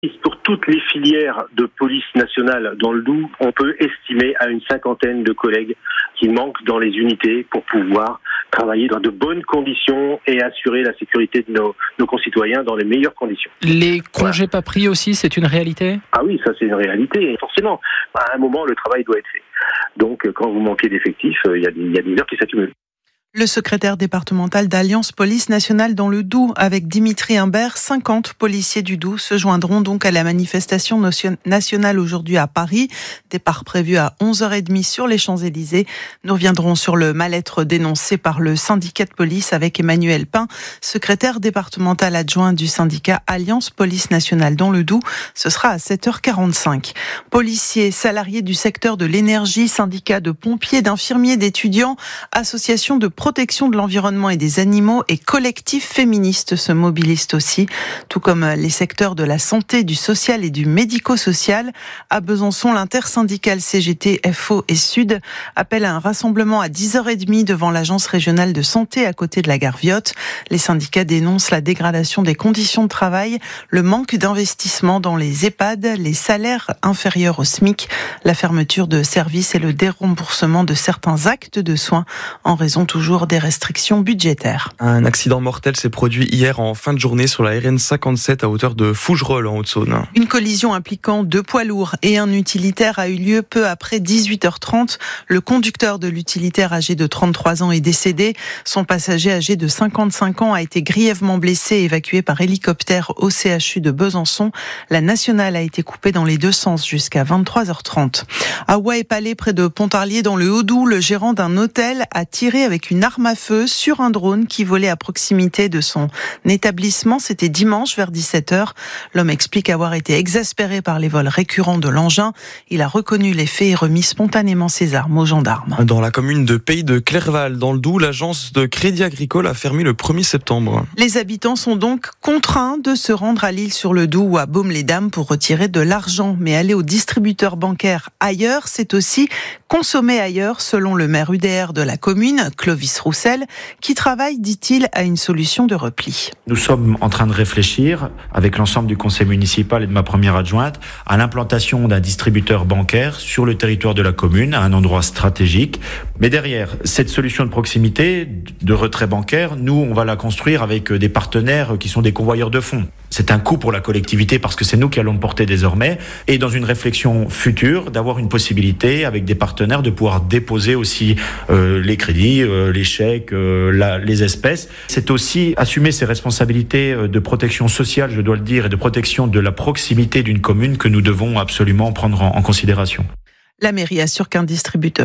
Pour toutes les filières de police nationale dans le Doubs, on peut estimer à une 50aine de collègues qui manquent dans les unités pour pouvoir travailler dans de bonnes conditions et assurer la sécurité de nos concitoyens dans les meilleures conditions. Les congés pas pris aussi, c'est une réalité ? Ah oui, ça c'est une réalité. Forcément, à un moment, le travail doit être fait. Donc, quand vous manquez d'effectifs, il y a des heures qui s'accumulent. Le secrétaire départemental d'Alliance Police Nationale dans le Doubs, avec Dimitri Imbert, 50 policiers du Doubs se joindront donc à la manifestation nationale aujourd'hui à Paris. Départ prévu à 11h30 sur les Champs-Élysées. Nous reviendrons sur le mal-être dénoncé par le syndicat de police avec Emmanuel Pin, secrétaire départemental adjoint du syndicat Alliance Police Nationale dans le Doubs. Ce sera à 7h45. Policiers, salariés du secteur de l'énergie, syndicats de pompiers, d'infirmiers, d'étudiants, associations de protection de l'environnement et des animaux et collectifs féministes se mobilisent aussi, tout comme les secteurs de la santé, du social et du médico-social. À Besançon, l'intersyndicale CGT, FO et Sud appelle à un rassemblement à 10h30 devant l'agence régionale de santé à côté de la gare Viotte. Les syndicats dénoncent la dégradation des conditions de travail, le manque d'investissement dans les EHPAD, les salaires inférieurs au SMIC, la fermeture de services et le déremboursement de certains actes de soins en raison toujours des restrictions budgétaires. Un accident mortel s'est produit hier en fin de journée sur la RN 57 à hauteur de Fougerolles en Haute-Saône. Une collision impliquant 2 poids lourds et un utilitaire a eu lieu peu après 18h30. Le conducteur de l'utilitaire âgé de 33 ans est décédé. Son passager âgé de 55 ans a été grièvement blessé et évacué par hélicoptère au CHU de Besançon. La nationale a été coupée dans les deux sens jusqu'à 23h30. À Ouai-Palais, près de Pontarlier, dans le Haut-Doubs, le gérant d'un hôtel a tiré avec une arme à feu sur un drone qui volait à proximité de son établissement. C'était dimanche vers 17h. L'homme explique avoir été exaspéré par les vols récurrents de l'engin. Il a reconnu les faits et remis spontanément ses armes aux gendarmes. Dans la commune de Pays de Clerval, dans le Doubs, l'agence de Crédit Agricole a fermé le 1er septembre. Les habitants sont donc contraints de se rendre à l'Île-sur-le-Doubs ou à Baume-les-Dames pour retirer de l'argent. Mais aller au distributeur bancaire ailleurs, c'est aussi consommer ailleurs, selon le maire UDR de la commune, Clovis Roussel, qui travaille, dit-il, à une solution de repli. Nous sommes en train de réfléchir, avec l'ensemble du conseil municipal et de ma première adjointe, à l'implantation d'un distributeur bancaire sur le territoire de la commune, à un endroit stratégique. Mais derrière cette solution de proximité, de retrait bancaire, nous, on va la construire avec des partenaires qui sont des convoyeurs de fonds. C'est un coût pour la collectivité parce que c'est nous qui allons le porter désormais. Et dans une réflexion future, d'avoir une possibilité avec des partenaires de pouvoir déposer aussi les crédits, les chèques, les espèces. C'est aussi assumer ses responsabilités de protection sociale, je dois le dire, et de protection de la proximité d'une commune que nous devons absolument prendre en considération. La mairie assure qu'un distributeur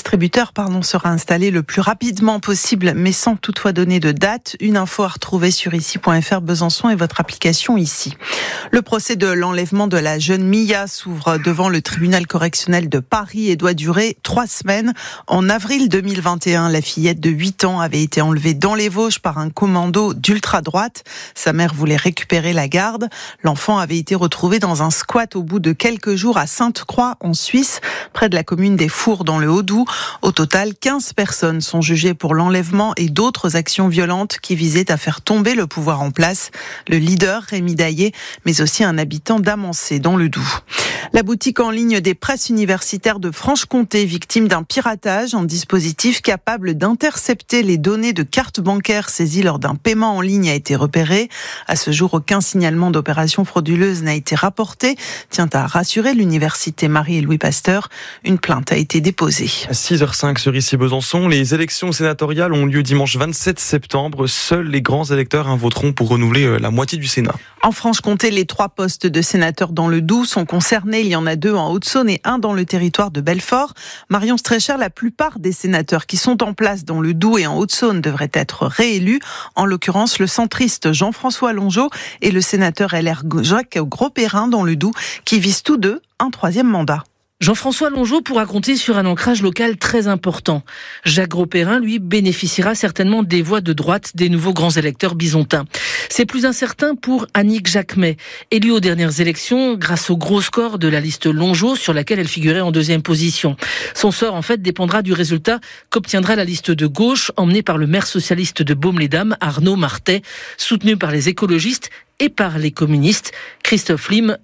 sera installé le plus rapidement possible, mais sans toutefois donner de date. Une info à retrouver sur ici.fr Besançon et votre application ici. Le procès de l'enlèvement de la jeune Mia s'ouvre devant le tribunal correctionnel de Paris et doit durer 3 semaines. En avril 2021, la fillette de 8 ans avait été enlevée dans les Vosges par un commando d'ultra-droite. Sa mère voulait récupérer la garde. L'enfant avait été retrouvé dans un squat au bout de quelques jours à Sainte-Croix en Suisse, près de la commune des Fours dans le Haut-Doubs. Au total, 15 personnes sont jugées pour l'enlèvement et d'autres actions violentes qui visaient à faire tomber le pouvoir en place. Le leader, Rémi Daillé, mais aussi un habitant d'Amancé dans le Doubs. La boutique en ligne des presses universitaires de Franche-Comté, victime d'un piratage, un dispositif capable d'intercepter les données de cartes bancaires saisies lors d'un paiement en ligne a été repéré. À ce jour, aucun signalement d'opération frauduleuse n'a été rapporté, tient à rassurer l'université Marie et Louis Pasteur. Une plainte a été déposée. À 6h05 sur ici Besançon, les élections sénatoriales ont lieu dimanche 27 septembre. Seuls les grands électeurs voteront pour renouveler la moitié du Sénat. En Franche-Comté, les 3 postes de sénateurs dans le Doubs sont concernés. Il y en a 2 en Haute-Saône et 1 dans le territoire de Belfort. Marion Streicher, la plupart des sénateurs qui sont en place dans le Doubs et en Haute-Saône devraient être réélus. En l'occurrence, le centriste Jean-François Longeau et le sénateur LR Jacques Grosperrin dans le Doubs qui visent tous 2 un 3e mandat. Jean-François Longeau pourra compter sur un ancrage local très important. Jacques Grosperrin, lui, bénéficiera certainement des voix de droite des nouveaux grands électeurs bisontins. C'est plus incertain pour Annick Jacquemet, élue aux dernières élections grâce au gros score de la liste Longeau sur laquelle elle figurait en 2e position. Son sort, en fait, dépendra du résultat qu'obtiendra la liste de gauche, emmenée par le maire socialiste de Baume-les-Dames, Arnaud Martet, soutenu par les écologistes et par les communistes. Christophe Lim